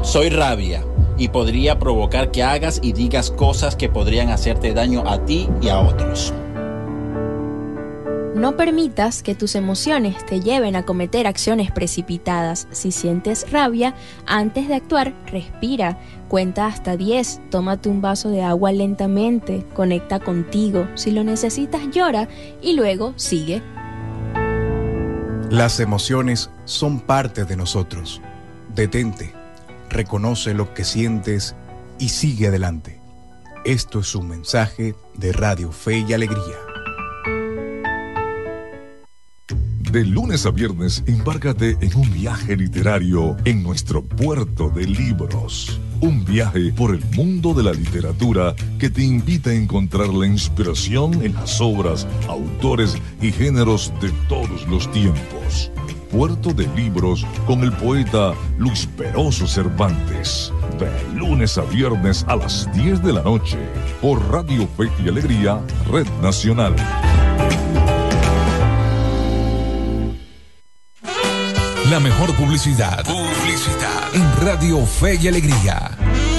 Soy rabia y podría provocar que hagas y digas cosas que podrían hacerte daño a ti y a otros. No permitas que tus emociones te lleven a cometer acciones precipitadas. Si sientes rabia, antes de actuar, respira, cuenta hasta 10, tómate un vaso de agua lentamente, conecta contigo. Si lo necesitas, llora y luego sigue. Las emociones son parte de nosotros. Detente, reconoce lo que sientes y sigue adelante. Esto es un mensaje de Radio Fe y Alegría. De lunes a viernes, embárcate en un viaje literario en nuestro puerto de libros. Un viaje por el mundo de la literatura que te invita a encontrar la inspiración en las obras, autores y géneros de todos los tiempos. Puerto de Libros con el poeta Luis Peroso Cervantes. De lunes a viernes a las 10 de la noche por Radio Fe y Alegría, Red Nacional. La mejor publicidad en Radio Fe y Alegría.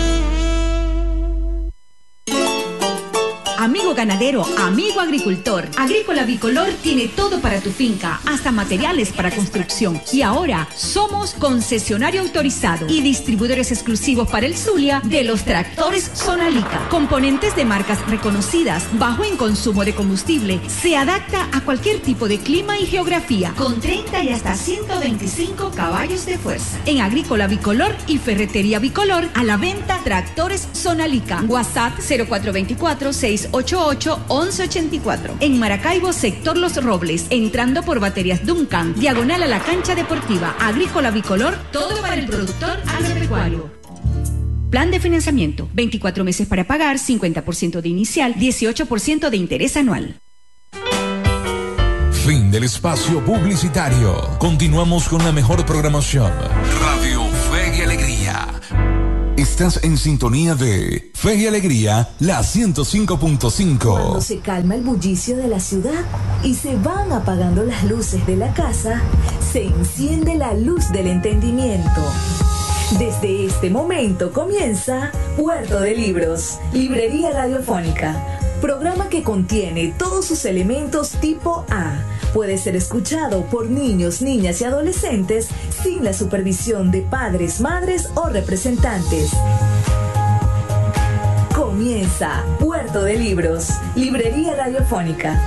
Amigo ganadero, amigo agricultor, Agrícola Bicolor tiene todo para tu finca, hasta materiales para construcción. Y ahora somos concesionario autorizado y distribuidores exclusivos para el Zulia de los tractores Sonalica. Componentes de marcas reconocidas, bajo en consumo de combustible, se adapta a cualquier tipo de clima y geografía, con 30 y hasta 125 caballos de fuerza. En Agrícola Bicolor y Ferretería Bicolor, a la venta tractores Sonalica. WhatsApp 0424-688-1184. En Maracaibo, sector Los Robles, entrando por Baterías Duncan, diagonal a la cancha deportiva. Agrícola Bicolor, todo para el productor agropecuario. Plan de financiamiento, 24 meses para pagar, 50% de inicial, 18% de interés anual. Fin del espacio publicitario. Continuamos con la mejor programación. Radio Fe y Alegría. Estás en sintonía de Fe y Alegría, la 105.5. Cuando se calma el bullicio de la ciudad y se van apagando las luces de la casa, se enciende la luz del entendimiento. Desde este momento comienza Puerto de Libros, Librería Radiofónica, programa que contiene todos sus elementos tipo A. Puede ser escuchado por niños, niñas y adolescentes sin la supervisión de padres, madres o representantes. Comienza Puerto de Libros, Librería Radiofónica.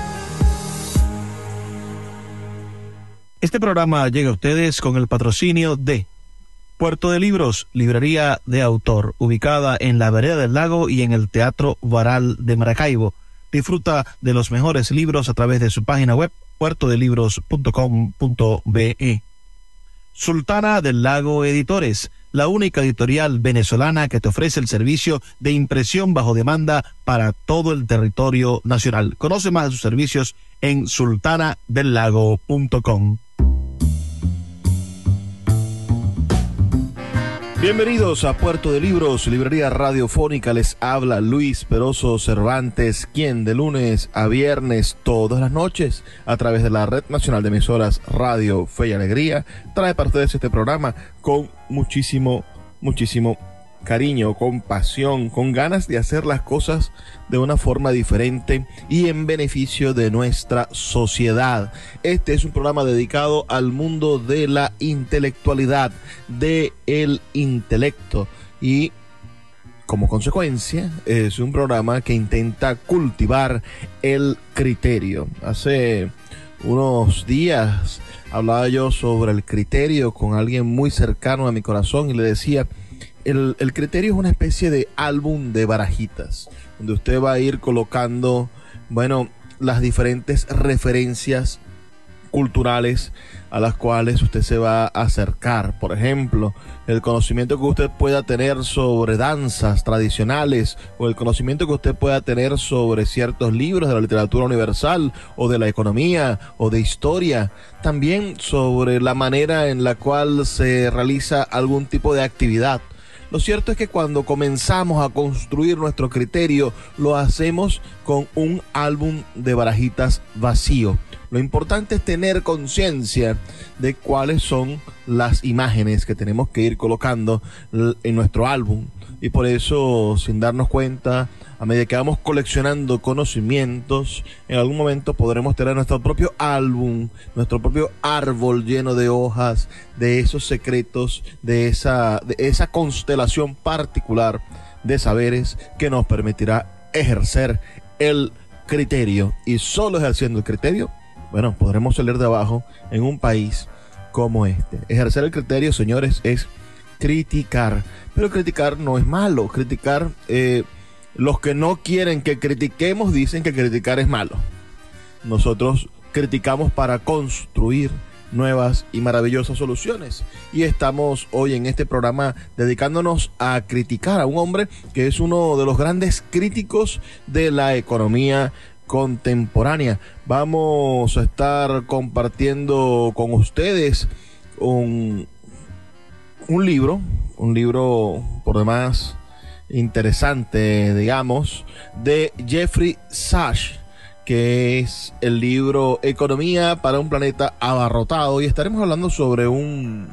Este programa llega a ustedes con el patrocinio de Puerto de Libros, librería de autor, ubicada en la Vereda del Lago y en el Teatro Varal de Maracaibo. Disfruta de los mejores libros a través de su página web, puertodelibros.com.be. Sultana del Lago Editores, la única editorial venezolana que te ofrece el servicio de impresión bajo demanda para todo el territorio nacional. Conoce más de sus servicios en sultanadelago.com. Bienvenidos a Puerto de Libros, librería radiofónica. Les habla Luis Peroso Cervantes, quien de lunes a viernes, todas las noches, a través de la Red Nacional de Emisoras Radio Fe y Alegría, trae para ustedes este programa con muchísimo cariño, con pasión, con ganas de hacer las cosas de una forma diferente y en beneficio de nuestra sociedad. Este es un programa dedicado al mundo de la intelectualidad, del intelecto, y como consecuencia es un programa que intenta cultivar el criterio. Hace unos días hablaba yo sobre el criterio con alguien muy cercano a mi corazón y le decía: el criterio es una especie de álbum de barajitas, donde usted va a ir colocando, las diferentes referencias culturales a las cuales usted se va a acercar. Por ejemplo, el conocimiento que usted pueda tener sobre danzas tradicionales, o el conocimiento que usted pueda tener sobre ciertos libros de la literatura universal, o de la economía, o de historia. También sobre la manera en la cual se realiza algún tipo de actividad. Lo cierto es que cuando comenzamos a construir nuestro criterio, lo hacemos con un álbum de barajitas vacío. Lo importante es tener conciencia de cuáles son las imágenes que tenemos que ir colocando en nuestro álbum. Y por eso, sin darnos cuenta, a medida que vamos coleccionando conocimientos, en algún momento podremos tener nuestro propio álbum, nuestro propio árbol lleno de hojas, de esos secretos, de esa constelación particular de saberes que nos permitirá ejercer el criterio. Y solo ejerciendo el criterio, bueno, podremos salir de abajo en un país como este. Ejercer el criterio, señores, es criticar. Pero criticar no es malo. Criticar, los que no quieren que critiquemos dicen que criticar es malo. Nosotros criticamos para construir nuevas y maravillosas soluciones. Y estamos hoy en este programa dedicándonos a criticar a un hombre que es uno de los grandes críticos de la economía contemporánea. Vamos a estar compartiendo con ustedes un libro por demás interesante, digamos, de Jeffrey Sachs, que es el libro Economía para un planeta abarrotado, y estaremos hablando sobre un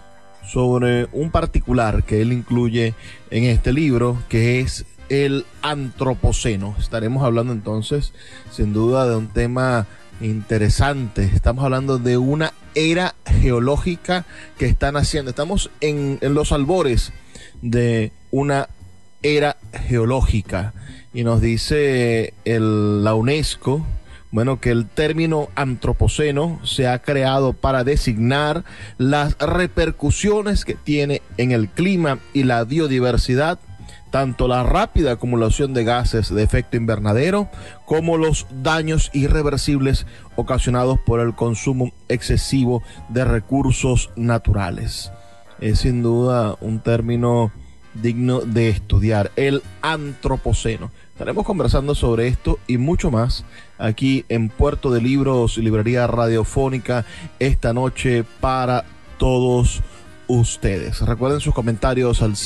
particular que él incluye en este libro, que es el antropoceno. Estaremos hablando entonces, sin duda, de un tema interesante. Estamos hablando de una era geológica que está naciendo. Estamos en los albores de una era geológica, y nos dice la UNESCO, bueno, que el término antropoceno se ha creado para designar las repercusiones que tiene en el clima y la biodiversidad, tanto la rápida acumulación de gases de efecto invernadero como los daños irreversibles ocasionados por el consumo excesivo de recursos naturales. Es sin duda un término digno de estudiar, el antropoceno. Estaremos conversando sobre esto y mucho más aquí en Puerto de Libros, librería radiofónica, esta noche para todos ustedes. Recuerden sus comentarios al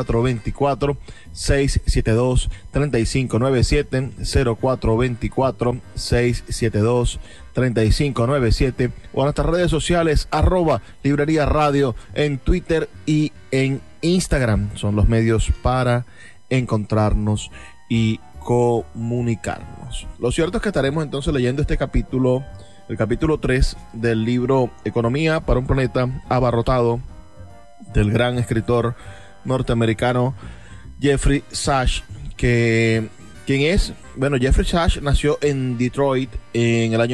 0424-672-3597, 0424-672-3597, o a nuestras redes sociales, @librería radio en Twitter y en Instagram. Son los medios para encontrarnos y comunicarnos. Lo cierto es que estaremos entonces leyendo este capítulo, el capítulo 3 del libro Economía para un planeta abarrotado, del gran escritor norteamericano Jeffrey Sachs, ¿quién es? Bueno, Jeffrey Sachs nació en Detroit en el año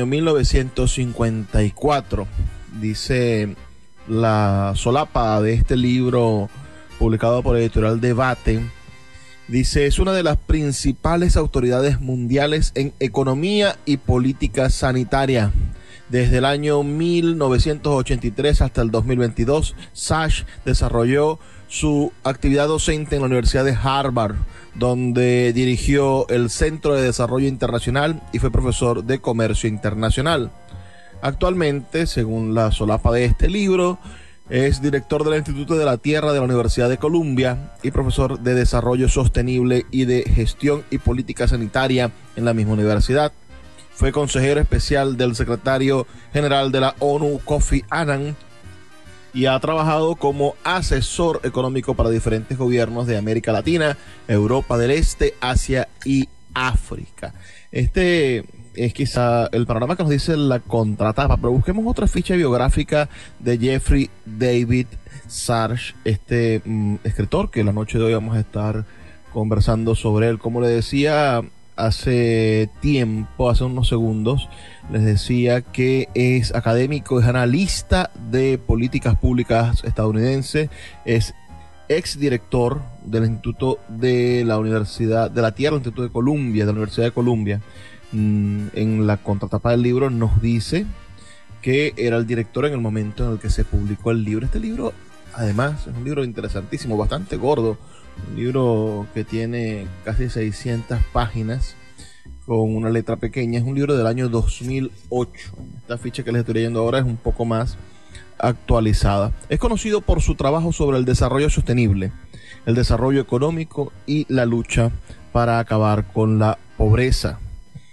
1954. Dice la solapa de este libro, publicado por Editorial Debate, dice: es una de las principales autoridades mundiales en economía y política sanitaria. Desde el año 1983 hasta el 2022, Sachs desarrolló su actividad docente en la Universidad de Harvard, donde dirigió el Centro de Desarrollo Internacional y fue profesor de Comercio Internacional. Actualmente, según la solapa de este libro, es director del Instituto de la Tierra de la Universidad de Columbia y profesor de Desarrollo Sostenible y de Gestión y Política Sanitaria en la misma universidad. Fue consejero especial del secretario general de la ONU, Kofi Annan, y ha trabajado como asesor económico para diferentes gobiernos de América Latina, Europa del Este, Asia y África. Este es quizá el panorama que nos dice la contratapa, pero busquemos otra ficha biográfica de Jeffrey David Sachs, este escritor, que la noche de hoy vamos a estar conversando sobre él. Como le decía hace tiempo, hace unos segundos, les decía que es académico, es analista de políticas públicas estadounidense, es exdirector del Instituto de la Universidad de la Tierra, el Instituto de Columbia, de la Universidad de Columbia. En la contratapa del libro nos dice que era el director en el momento en el que se publicó el libro. Este libro, además, es un libro interesantísimo, bastante gordo, un libro que tiene casi 600 páginas con una letra pequeña. Es un libro del año 2008. Esta ficha que les estoy leyendo ahora es un poco más actualizada. Es conocido por su trabajo sobre el desarrollo sostenible, el desarrollo económico y la lucha para acabar con la pobreza.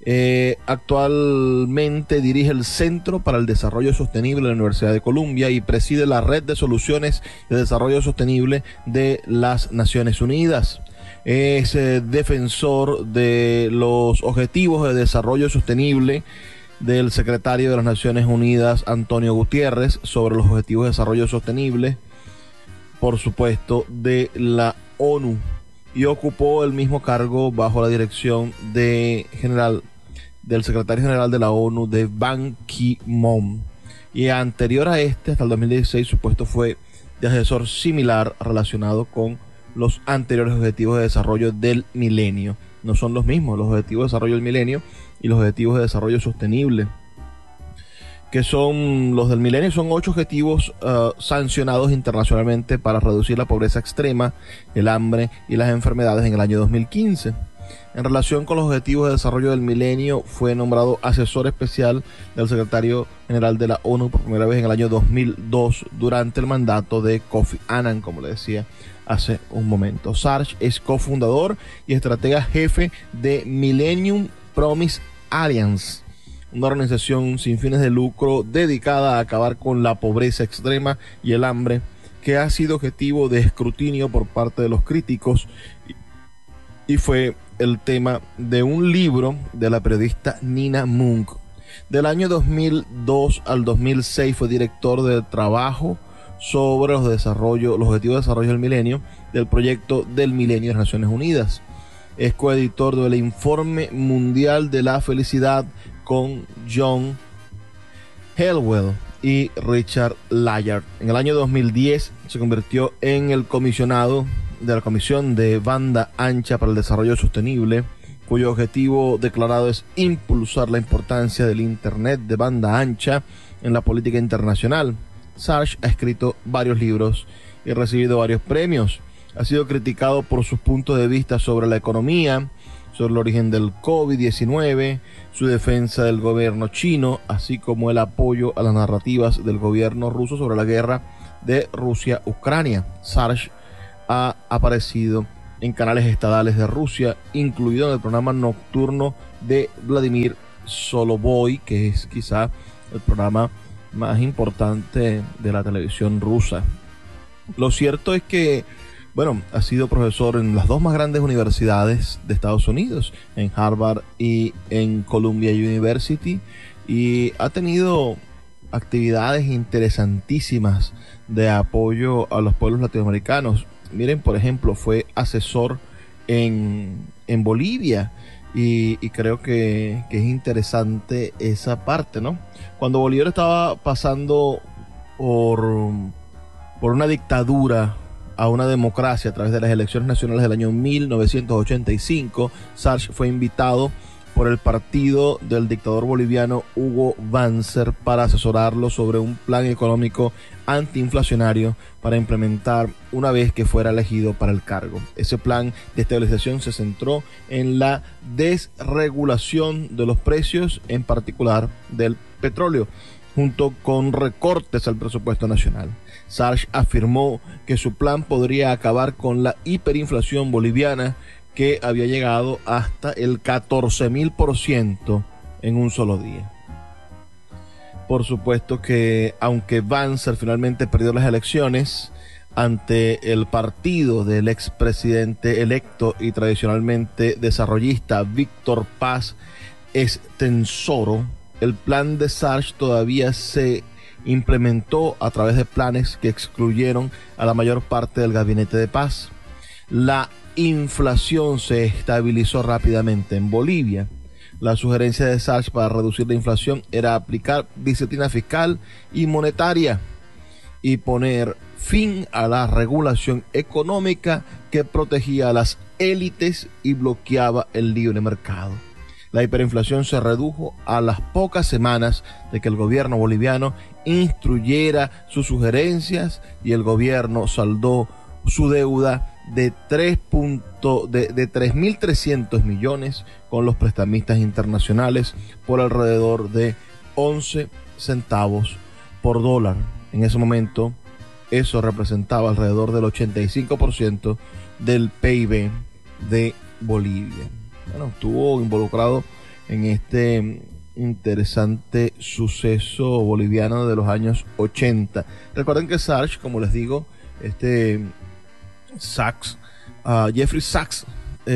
Actualmente dirige el Centro para el Desarrollo Sostenible de la Universidad de Columbia y preside la Red de Soluciones de Desarrollo Sostenible de las Naciones Unidas. Es defensor de los Objetivos de Desarrollo Sostenible del secretario de las Naciones Unidas, Antonio Guterres, sobre los Objetivos de Desarrollo Sostenible, por supuesto, de la ONU, y ocupó el mismo cargo bajo la dirección del secretario general de la ONU, de Ban Ki-moon. Y anterior a hasta el 2016, su puesto fue de asesor similar relacionado con los anteriores Objetivos de Desarrollo del Milenio. No son los mismos, los Objetivos de Desarrollo del Milenio y los Objetivos de Desarrollo Sostenible, que son los del Milenio. Son 8 objetivos sancionados internacionalmente para reducir la pobreza extrema, el hambre y las enfermedades en el año 2015. En relación con los Objetivos de Desarrollo del Milenio, fue nombrado asesor especial del secretario general de la ONU por primera vez en el año 2002 durante el mandato de Kofi Annan, como le decía hace un momento. Sarge es cofundador y estratega jefe de Millennium Promise Alliance, una organización sin fines de lucro dedicada a acabar con la pobreza extrema y el hambre, que ha sido objetivo de escrutinio por parte de los críticos y fue el tema de un libro de la periodista Nina Munk. Del año 2002 al 2006 fue director de trabajo sobre los Objetivos de Desarrollo del Milenio del Proyecto del Milenio de las Naciones Unidas. Es coeditor del Informe Mundial de la Felicidad con John Helwell y Richard Layard. En el año 2010 se convirtió en el comisionado de la Comisión de Banda Ancha para el Desarrollo Sostenible, cuyo objetivo declarado es impulsar la importancia del Internet de banda ancha en la política internacional. Sarge ha escrito varios libros y recibido varios premios. Ha sido criticado por sus puntos de vista sobre la economía, sobre el origen del COVID-19, su defensa del gobierno chino, así como el apoyo a las narrativas del gobierno ruso sobre la guerra de Rusia-Ucrania. Sarge ha aparecido en canales estatales de Rusia, incluido en el programa nocturno de Vladimir Solovoy, que es quizá el programa más importante de la televisión rusa. Lo cierto es que, ha sido profesor en las 2 más grandes universidades de Estados Unidos, en Harvard y en Columbia University, y ha tenido actividades interesantísimas de apoyo a los pueblos latinoamericanos. Miren, por ejemplo, fue asesor en Bolivia, y creo que es interesante esa parte, ¿no? Cuando Bolívar estaba pasando por una dictadura a una democracia a través de las elecciones nacionales del año 1985, Sarge fue invitado por el partido del dictador boliviano Hugo Banzer para asesorarlo sobre un plan económico antiinflacionario para implementar una vez que fuera elegido para el cargo. Ese plan de estabilización se centró en la desregulación de los precios, en particular del petróleo, junto con recortes al presupuesto nacional. Sarge afirmó que su plan podría acabar con la hiperinflación boliviana, que había llegado hasta el 14.000% en un solo día. Por supuesto que, aunque Banzer finalmente perdió las elecciones ante el partido del expresidente electo y tradicionalmente desarrollista Víctor Paz Estenssoro, el plan de Sarge todavía se implementó a través de planes que excluyeron a la mayor parte del gabinete de Paz. La inflación se estabilizó rápidamente en Bolivia. La sugerencia de Sarge para reducir la inflación era aplicar disciplina fiscal y monetaria y poner fin a la regulación económica que protegía a las élites y bloqueaba el libre mercado. La hiperinflación se redujo a las pocas semanas de que el gobierno boliviano instruyera sus sugerencias, y el gobierno saldó su deuda de 3.300 millones con los prestamistas internacionales por alrededor de 11 centavos por dólar. En ese momento, eso representaba alrededor del 85% del PIB de Bolivia. Estuvo involucrado en este interesante suceso boliviano de los años 80. Recuerden que Sarge, como les digo, Jeffrey Sachs,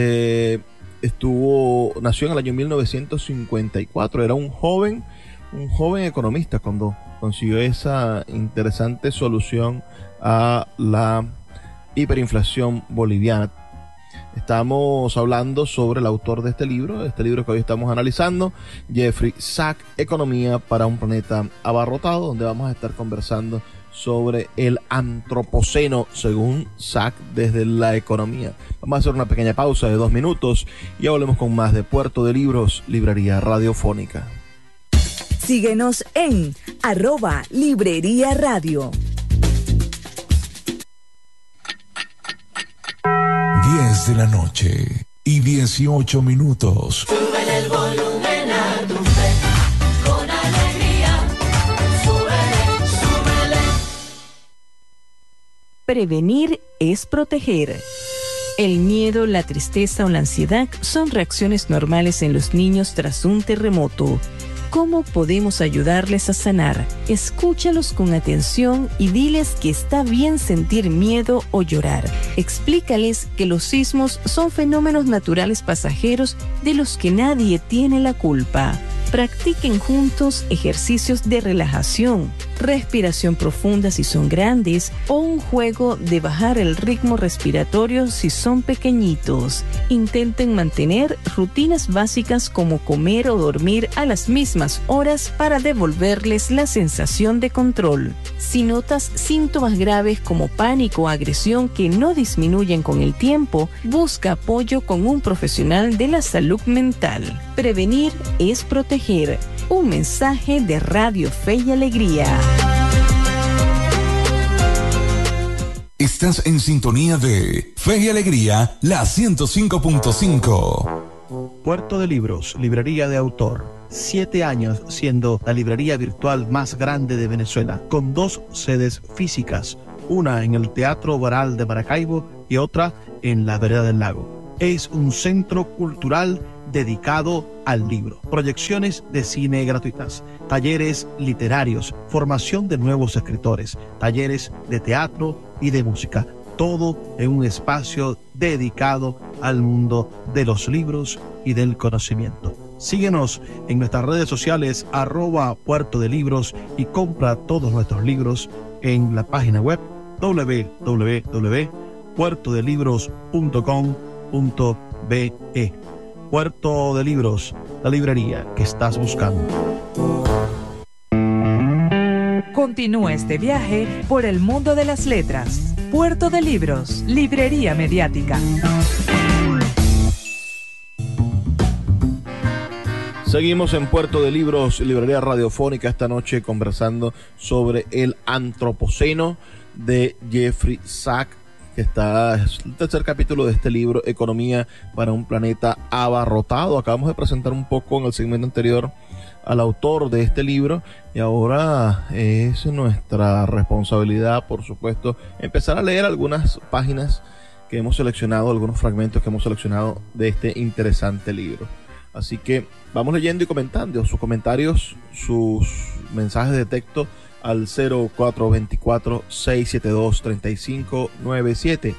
nació en el año 1954. Era un joven economista cuando consiguió esa interesante solución a la hiperinflación boliviana. Estamos hablando sobre el autor de este libro que hoy estamos analizando, Jeffrey Sachs, Economía para un planeta abarrotado, donde vamos a estar conversando sobre el antropoceno, según Sachs, desde la economía. Vamos a hacer una pequeña pausa de 2 minutos y ya volvemos con más de Puerto de Libros, Librería Radiofónica. Síguenos en @Librería Radio. 10 de la noche y 18 minutos. Súbele el volumen a tu fe, con alegría. Súbele, súbele. Prevenir es proteger. El miedo, la tristeza o la ansiedad son reacciones normales en los niños tras un terremoto. ¿Cómo podemos ayudarles a sanar? Escúchalos con atención y diles que está bien sentir miedo o llorar. Explícales que los sismos son fenómenos naturales pasajeros de los que nadie tiene la culpa. Practiquen juntos ejercicios de relajación, respiración profunda si son grandes o un juego de bajar el ritmo respiratorio si son pequeñitos. Intenten mantener rutinas básicas como comer o dormir a las mismas horas para devolverles la sensación de control. Si notas síntomas graves como pánico o agresión que no disminuyen con el tiempo, busca apoyo con un profesional de la salud mental. Prevenir es proteger. Un mensaje de Radio Fe y Alegría. Estás en sintonía de Fe y Alegría, la 105.5. Puerto de Libros, librería de autor. 7 años siendo la librería virtual más grande de Venezuela, con 2 sedes físicas, una en el Teatro Baral de Maracaibo y otra en la Vereda del Lago. Es un centro cultural dedicado al libro, proyecciones de cine gratuitas, talleres literarios, formación de nuevos escritores, talleres de teatro y de música, todo en un espacio dedicado al mundo de los libros y del conocimiento. Síguenos en nuestras redes sociales @Puerto de Libros y compra todos nuestros libros en la página web www.puertodelibros.com.be. Puerto de Libros, la librería que estás buscando. Continúa este viaje por el mundo de las letras. Puerto de Libros, librería mediática. Seguimos en Puerto de Libros, librería radiofónica, esta noche conversando sobre el antropoceno de Jeffrey Sachs, que está en el tercer capítulo de este libro, Economía para un planeta abarrotado. Acabamos de presentar un poco en el segmento anterior al autor de este libro y ahora es nuestra responsabilidad, por supuesto, empezar a leer algunas páginas que hemos seleccionado, algunos fragmentos que hemos seleccionado de este interesante libro. Así que vamos leyendo y comentando sus comentarios, sus mensajes de texto al 0424-672-3597,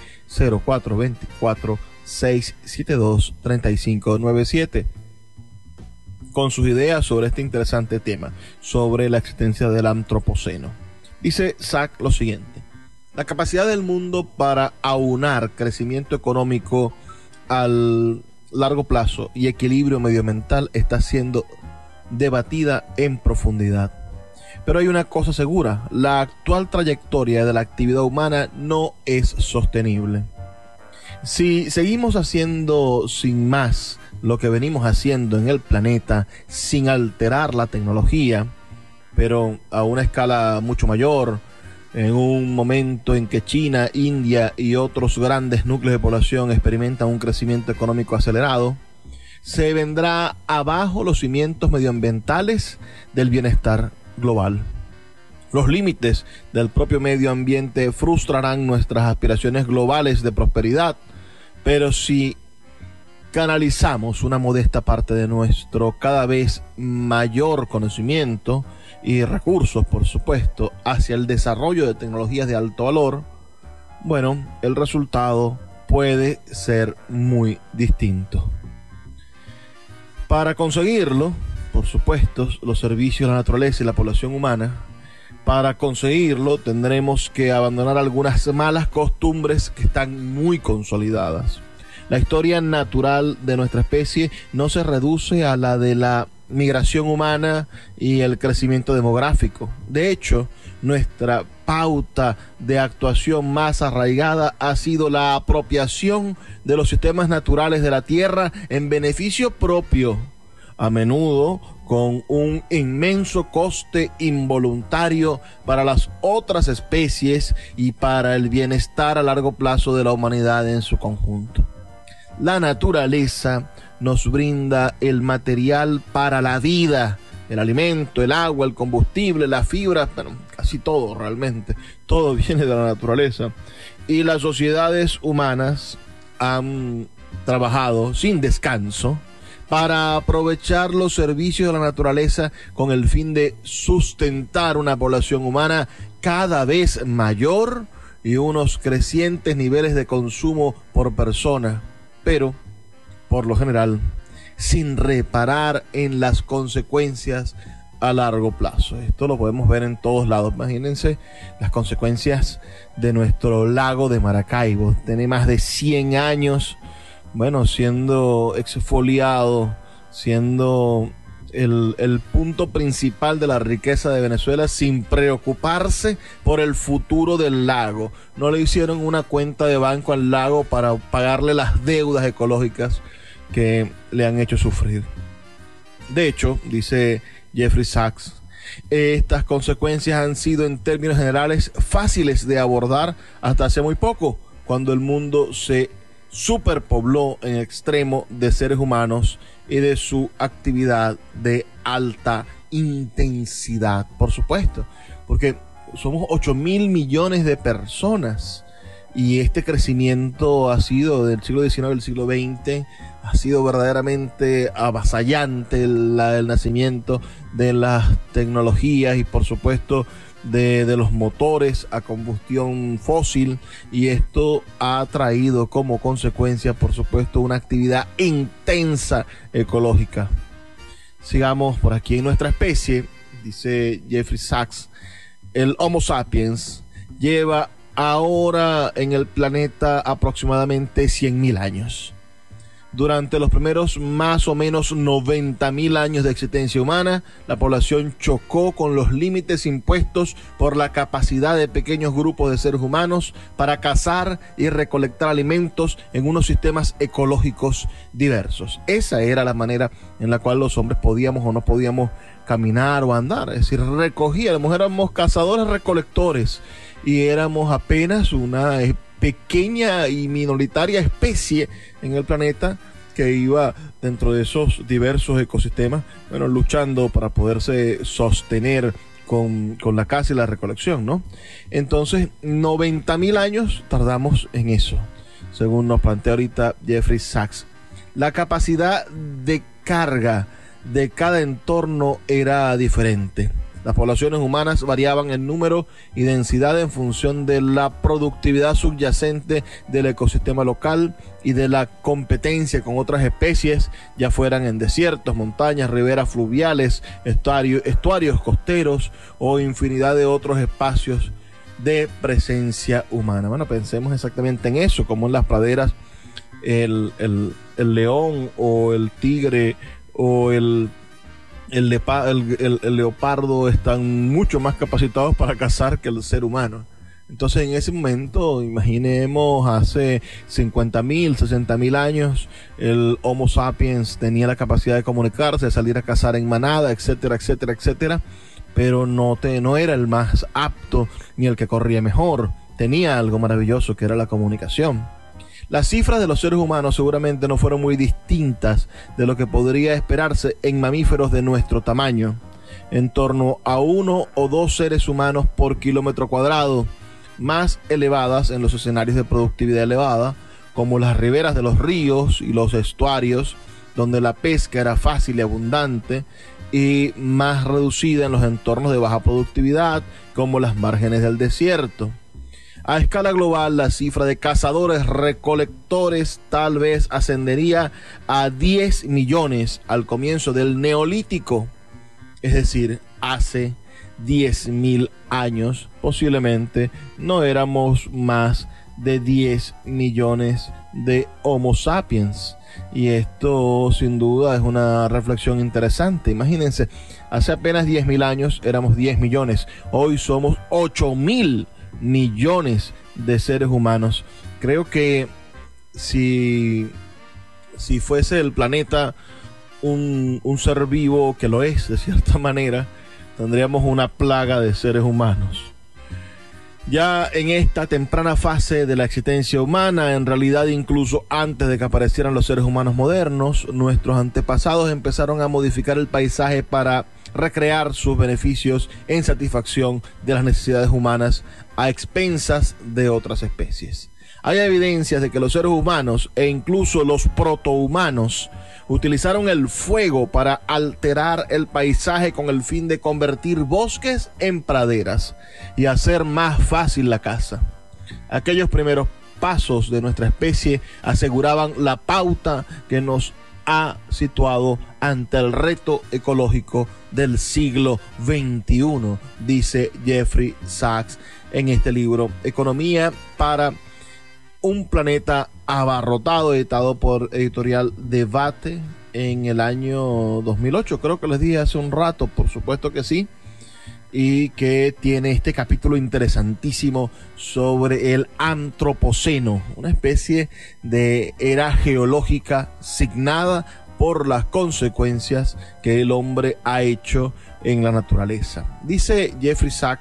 0424-672-3597, con sus ideas sobre este interesante tema, sobre la existencia del antropoceno. Dice Sachs lo siguiente: la capacidad del mundo para aunar crecimiento económico al largo plazo y equilibrio medioambiental está siendo debatida en profundidad. Pero hay una cosa segura: la actual trayectoria de la actividad humana no es sostenible. Si seguimos haciendo sin más lo que venimos haciendo en el planeta, sin alterar la tecnología, pero a una escala mucho mayor, en un momento en que China, India y otros grandes núcleos de población experimentan un crecimiento económico acelerado, se vendrá abajo los cimientos medioambientales del bienestar global. Los límites del propio medio ambiente frustrarán nuestras aspiraciones globales de prosperidad, pero si canalizamos una modesta parte de nuestro cada vez mayor conocimiento y recursos, por supuesto, hacia el desarrollo de tecnologías de alto valor, bueno, el resultado puede ser muy distinto. Para conseguirlo, por supuesto, los servicios de la naturaleza y la población humana, para conseguirlo tendremos que abandonar algunas malas costumbres que están muy consolidadas. La historia natural de nuestra especie no se reduce a la de la migración humana y el crecimiento demográfico. De hecho, nuestra pauta de actuación más arraigada ha sido la apropiación de los sistemas naturales de la Tierra en beneficio propio, a menudo con un inmenso coste involuntario para las otras especies y para el bienestar a largo plazo de la humanidad en su conjunto. La naturaleza nos brinda el material para la vida, el alimento, el agua, el combustible, la fibra, bueno, casi todo realmente, todo viene de la naturaleza. Y las sociedades humanas han trabajado sin descanso para aprovechar los servicios de la naturaleza con el fin de sustentar una población humana cada vez mayor y unos crecientes niveles de consumo por persona, pero por lo general sin reparar en las consecuencias a largo plazo. Esto lo podemos ver en todos lados. Imagínense las consecuencias de nuestro lago de Maracaibo. Tiene más de 100 años, bueno, siendo exfoliado, siendo el punto principal de la riqueza de Venezuela, sin preocuparse por el futuro del lago. No le hicieron una cuenta de banco al lago para pagarle las deudas ecológicas que le han hecho sufrir. De hecho, dice Jeffrey Sachs, estas consecuencias han sido en términos generales fáciles de abordar hasta hace muy poco, cuando el mundo se superpobló en extremo de seres humanos y de su actividad de alta intensidad, por supuesto, porque somos 8.000 millones de personas y este crecimiento ha sido del siglo XIX al siglo XX, ha sido verdaderamente avasallante el nacimiento de las tecnologías y por supuesto de los motores a combustión fósil, y esto ha traído como consecuencia por supuesto una actividad intensa ecológica. Sigamos por aquí. En nuestra especie, dice Jeffrey Sachs, el Homo sapiens lleva ahora en el planeta aproximadamente 100.000 años. Durante los primeros más o menos 90.000 años de existencia humana, la población chocó con los límites impuestos por la capacidad de pequeños grupos de seres humanos para cazar y recolectar alimentos en unos sistemas ecológicos diversos. Esa era la manera en la cual los hombres podíamos o no podíamos caminar o andar, es decir, recogíamos, éramos cazadores recolectores y éramos apenas una pequeña y minoritaria especie en el planeta que iba dentro de esos diversos ecosistemas, bueno, luchando para poderse sostener con la caza y la recolección, ¿no? Entonces, 90.000 años tardamos en eso, según nos plantea ahorita Jeffrey Sachs. La capacidad de carga de cada entorno era diferente. Las poblaciones humanas variaban en número y densidad en función de la productividad subyacente del ecosistema local y de la competencia con otras especies, ya fueran en desiertos, montañas, riberas fluviales, estuarios costeros o infinidad de otros espacios de presencia humana. Bueno, pensemos exactamente en eso, como en las praderas el león o el tigre o el leopardo están mucho más capacitados para cazar que el ser humano. Entonces, en ese momento, imaginemos hace 50.000, 60.000 años, el Homo sapiens tenía la capacidad de comunicarse, de salir a cazar en manada, etcétera, etcétera, etcétera, pero no era el más apto ni el que corría mejor. Tenía algo maravilloso que era la comunicación. Las cifras de los seres humanos seguramente no fueron muy distintas de lo que podría esperarse en mamíferos de nuestro tamaño, en torno a 1 o 2 seres humanos por kilómetro cuadrado, más elevadas en los escenarios de productividad elevada, como las riberas de los ríos y los estuarios, donde la pesca era fácil y abundante, y más reducida en los entornos de baja productividad, como las márgenes del desierto. A escala global, la cifra de cazadores-recolectores tal vez ascendería a 10 millones al comienzo del Neolítico, es decir, hace 10.000 años, posiblemente no éramos más de 10 millones de Homo sapiens. Y esto sin duda es una reflexión interesante. Imagínense, hace apenas 10.000 años éramos 10 millones, hoy somos 8.000 millones de seres humanos. Creo que si fuese el planeta un ser vivo, que lo es de cierta manera, tendríamos una plaga de seres humanos. Ya en esta temprana fase de la existencia humana, en realidad incluso antes de que aparecieran los seres humanos modernos, nuestros antepasados empezaron a modificar el paisaje para recrear sus beneficios en satisfacción de las necesidades humanas a expensas de otras especies. Hay evidencias de que los seres humanos e incluso los protohumanos utilizaron el fuego para alterar el paisaje con el fin de convertir bosques en praderas y hacer más fácil la caza. Aquellos primeros pasos de nuestra especie aseguraban la pauta que nos ha situado ante el reto ecológico del siglo XXI, dice Jeffrey Sachs en este libro, Economía para un planeta abarrotado, editado por Editorial Debate en el año 2008. Creo que les dije hace un rato, por supuesto que sí, y que tiene este capítulo interesantísimo sobre el Antropoceno, una especie de era geológica signada por las consecuencias que el hombre ha hecho en la naturaleza. Dice Jeffrey Sachs: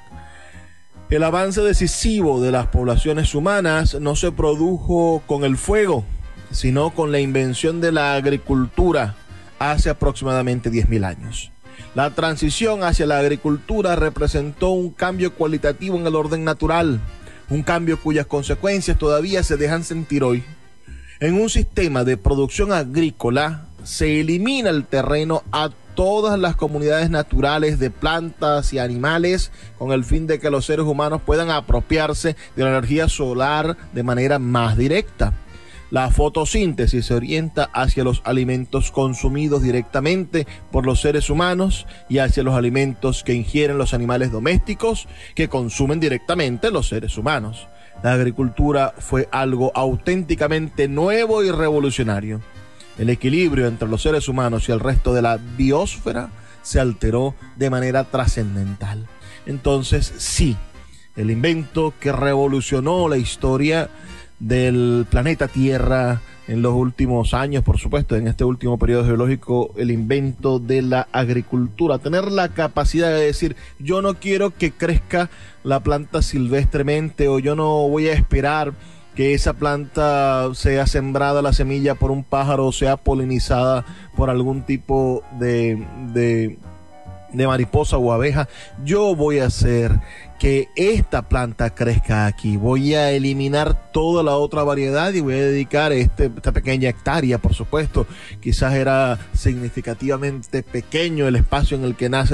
el avance decisivo de las poblaciones humanas no se produjo con el fuego, sino con la invención de la agricultura hace aproximadamente 10.000 años. La transición hacia la agricultura representó un cambio cualitativo en el orden natural, un cambio cuyas consecuencias todavía se dejan sentir hoy. En un sistema de producción agrícola se elimina el terreno a todas las comunidades naturales de plantas y animales con el fin de que los seres humanos puedan apropiarse de la energía solar de manera más directa. La fotosíntesis se orienta hacia los alimentos consumidos directamente por los seres humanos y hacia los alimentos que ingieren los animales domésticos que consumen directamente los seres humanos. La agricultura fue algo auténticamente nuevo y revolucionario. El equilibrio entre los seres humanos y el resto de la biosfera se alteró de manera trascendental. Entonces, sí, el invento que revolucionó la historia del planeta Tierra en los últimos años, por supuesto, en este último periodo geológico, el invento de la agricultura, tener la capacidad de decir: yo no quiero que crezca la planta silvestremente, o yo no voy a esperar que esa planta sea sembrada la semilla por un pájaro o sea polinizada por algún tipo de mariposa o abeja. Yo voy a hacer que esta planta crezca aquí. Voy a eliminar toda la otra variedad y voy a dedicar esta pequeña hectárea, por supuesto. Quizás era significativamente pequeño el espacio en el que nace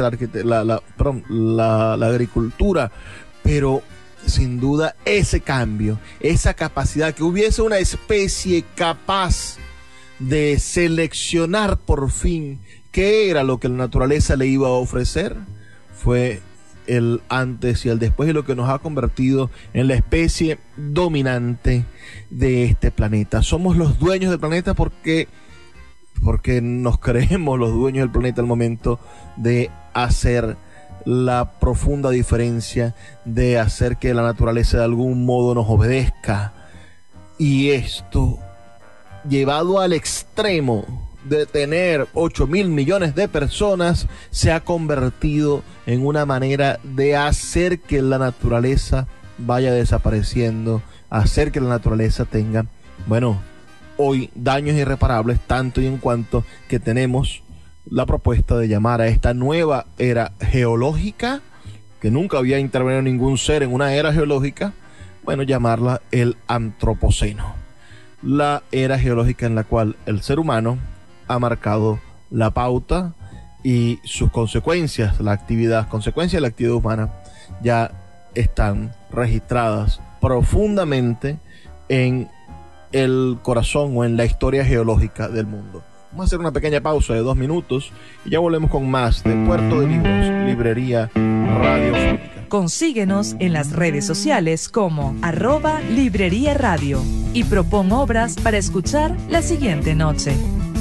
la agricultura, pero sin duda ese cambio, esa capacidad, que hubiese una especie capaz de seleccionar por fin qué era lo que la naturaleza le iba a ofrecer, fue el antes y el después, y lo que nos ha convertido en la especie dominante de este planeta. Somos los dueños del planeta porque nos creemos los dueños del planeta al momento de hacer la profunda diferencia, de hacer que la naturaleza de algún modo nos obedezca. Y esto, llevado al extremo de tener 8.000 millones de personas, se ha convertido en una manera de hacer que la naturaleza vaya desapareciendo, hacer que la naturaleza tenga, hoy daños irreparables, tanto y en cuanto que tenemos la propuesta de llamar a esta nueva era geológica, que nunca había intervenido ningún ser en una era geológica, llamarla el Antropoceno. la era geológica en la cual el ser humano ha marcado la pauta y sus consecuencias, consecuencias de la actividad humana ya están registradas profundamente en el corazón o en la historia geológica del mundo. Vamos a hacer una pequeña pausa de 2 minutos y ya volvemos con más de Puerto de Libros, Librería Radiofónica. Consíguenos en las redes sociales como @Librería Radio y propon obras para escuchar la siguiente noche.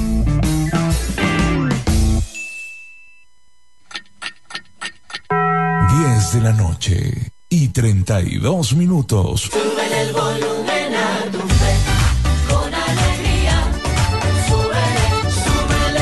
De la noche y 32 minutos. Súbele el volumen a tu fe, con alegría. Súbele, súbele.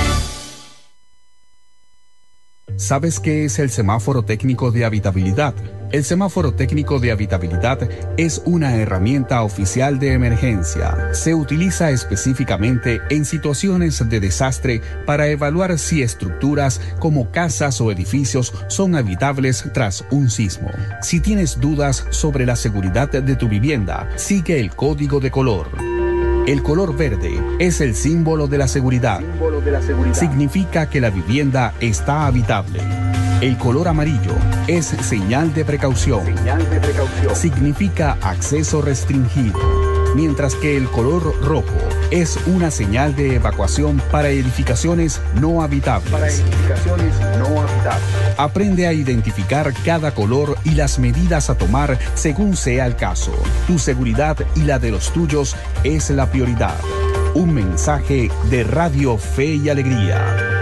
¿Sabes qué es el semáforo técnico de habitabilidad? El semáforo técnico de habitabilidad es una herramienta oficial de emergencia. Se utiliza específicamente en situaciones de desastre para evaluar si estructuras como casas o edificios son habitables tras un sismo. Si tienes dudas sobre la seguridad de tu vivienda, sigue el código de color. El color verde es el símbolo de la seguridad. Significa que la vivienda está habitable. El color amarillo es señal de precaución. Significa acceso restringido. Mientras que el color rojo es una señal de evacuación para edificaciones no habitables. Aprende a identificar cada color y las medidas a tomar según sea el caso. Tu seguridad y la de los tuyos es la prioridad. Un mensaje de Radio Fe y Alegría.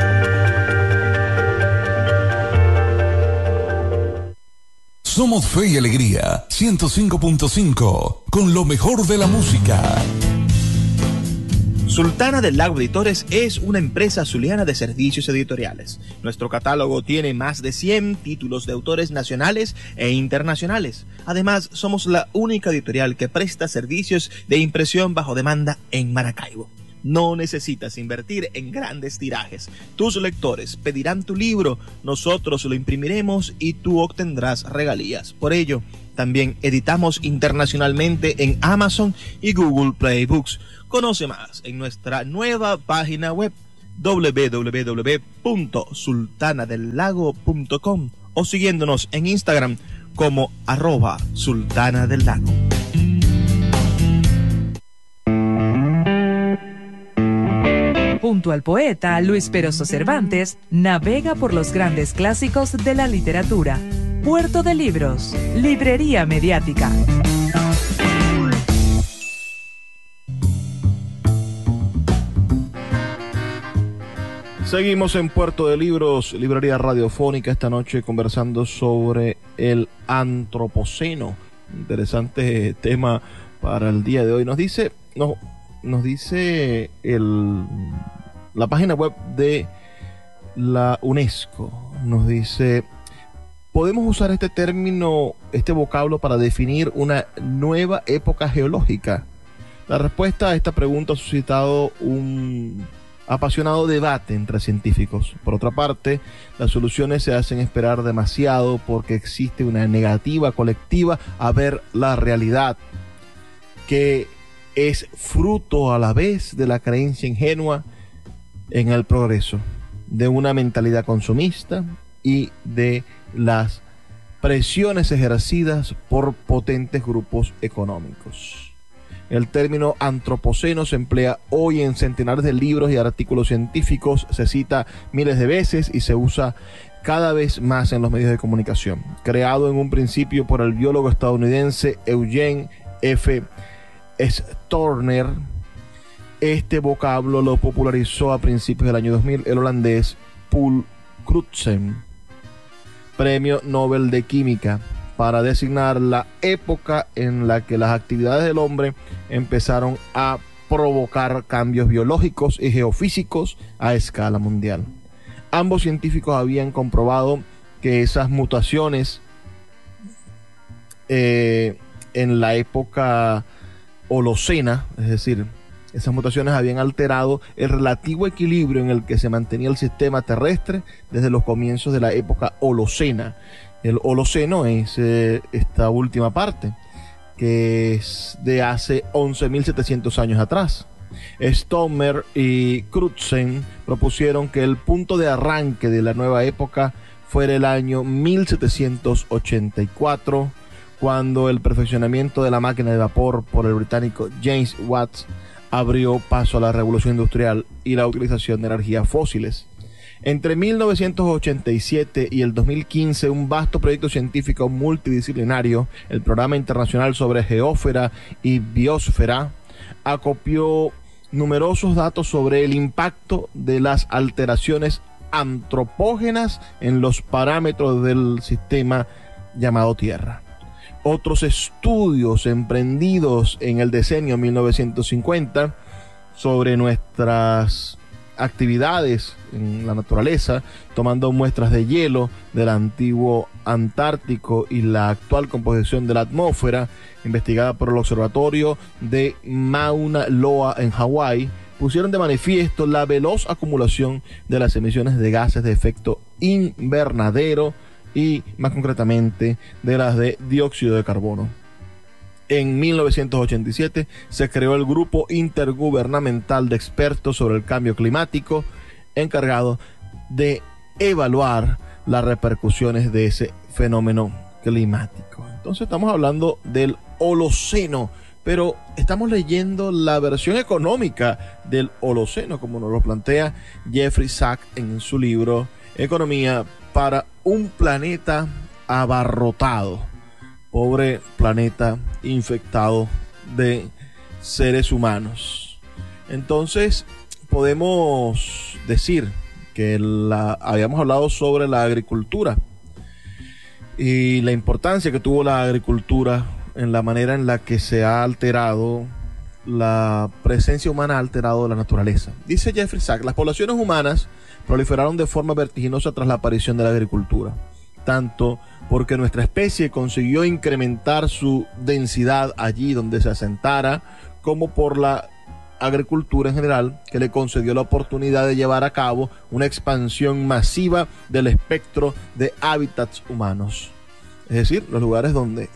Somos Fe y Alegría 105.5 con lo mejor de la música. Sultana del Lago Editores es una empresa zuliana de servicios editoriales. Nuestro catálogo tiene más de 100 títulos de autores nacionales e internacionales. Además, somos la única editorial que presta servicios de impresión bajo demanda en Maracaibo. No necesitas invertir en grandes tirajes. Tus lectores pedirán tu libro, nosotros lo imprimiremos y tú obtendrás regalías. Por ello, también editamos internacionalmente en Amazon y Google Play Books. Conoce más en nuestra nueva página web www.sultanadelago.com o siguiéndonos en Instagram como @sultanadelago. Junto al poeta Luis Peroso Cervantes, navega por los grandes clásicos de la literatura. Puerto de Libros, Librería Mediática. Seguimos en Puerto de Libros, Librería Radiofónica, esta noche conversando sobre el antropoceno. Interesante tema para el día de hoy. Nos dice la página web de la UNESCO, nos dice: ¿podemos usar este término, este vocablo para definir una nueva época geológica? La respuesta a esta pregunta ha suscitado un apasionado debate entre científicos. Por otra parte, las soluciones se hacen esperar demasiado porque existe una negativa colectiva a ver la realidad, que es fruto a la vez de la creencia ingenua en el progreso, de una mentalidad consumista y de las presiones ejercidas por potentes grupos económicos. El término antropoceno se emplea hoy en centenares de libros y artículos científicos, se cita miles de veces y se usa cada vez más en los medios de comunicación. Creado en un principio por el biólogo estadounidense Eugene F. Storner, este vocablo lo popularizó a principios del año 2000 el holandés Paul Crutzen, Premio Nobel de Química, para designar la época en la que las actividades del hombre empezaron a provocar cambios biológicos y geofísicos a escala mundial. Ambos científicos habían comprobado que esas mutaciones en la época Holocena, es decir, esas mutaciones habían alterado el relativo equilibrio en el que se mantenía el sistema terrestre desde los comienzos de la época Holocena. El Holoceno es esta última parte, que es de hace 11.700 años atrás. Stomer y Crutzen propusieron que el punto de arranque de la nueva época fuera el año 1784, cuando el perfeccionamiento de la máquina de vapor por el británico James Watt abrió paso a la revolución industrial y la utilización de energías fósiles. Entre 1987 y el 2015, un vasto proyecto científico multidisciplinario, el Programa Internacional sobre Geósfera y Biosfera, acopió numerosos datos sobre el impacto de las alteraciones antropógenas en los parámetros del sistema llamado Tierra. Otros estudios emprendidos en el decenio 1950 sobre nuestras actividades en la naturaleza, tomando muestras de hielo del antiguo Antártico y la actual composición de la atmósfera, investigada por el Observatorio de Mauna Loa en Hawái, pusieron de manifiesto la veloz acumulación de las emisiones de gases de efecto invernadero y, más concretamente, de las de dióxido de carbono. En 1987 se creó el Grupo Intergubernamental de Expertos sobre el Cambio Climático, encargado de evaluar las repercusiones de ese fenómeno climático. Entonces estamos hablando del Holoceno, pero estamos leyendo la versión económica del Holoceno, como nos lo plantea Jeffrey Sachs en su libro Economía para un planeta abarrotado. Pobre planeta infectado de seres humanos. Entonces podemos decir que habíamos hablado sobre la agricultura y la importancia que tuvo la agricultura en la manera en la que se ha alterado, la presencia humana ha alterado la naturaleza. Dice Jeffrey Sachs, las poblaciones humanas proliferaron de forma vertiginosa tras la aparición de la agricultura, tanto porque nuestra especie consiguió incrementar su densidad allí donde se asentara, como por la agricultura en general, que le concedió la oportunidad de llevar a cabo una expansión masiva del espectro de hábitats humanos. Es decir, los lugares donde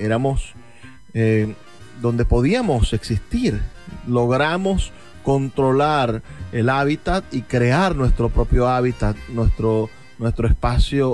donde podíamos existir. Logramos controlar el hábitat y crear nuestro propio hábitat, nuestro espacio